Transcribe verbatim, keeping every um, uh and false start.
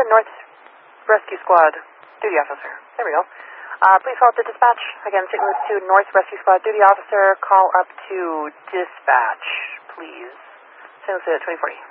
North Rescue Squad duty officer. There we go. Uh, please call up to dispatch. Again, Saint Louis two North Rescue Squad duty officer. Call up to dispatch, please. Saint Louis twenty forty.